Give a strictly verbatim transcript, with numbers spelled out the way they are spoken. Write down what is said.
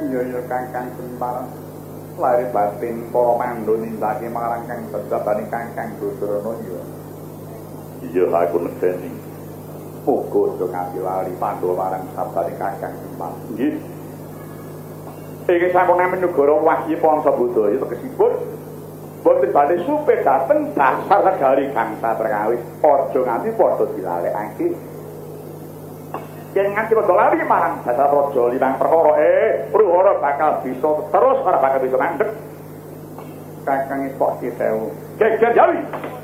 Iya ya Kakang Kuntal. Lahir batin para Pandhawa nindakake marang Kang Bajabane Kakang Duryudana ya. Iya aku nekseni. Muga aja nganti lali Pandhawa marang sabdane Kakang Kuntal. Nggih. Iki sampun nemen negara Wahyu Panca Budaya tegesipun boten badhe supe dhateng dasar negari gangsa perkawis. Aja nganti padha dilalekake. Yen nganti padha lali marang dasar raja limang perkara eh Pruhara bakal bisa terus ora bakal bisa mandeg. Kakang Ipok Kitewu. Geger Jawi.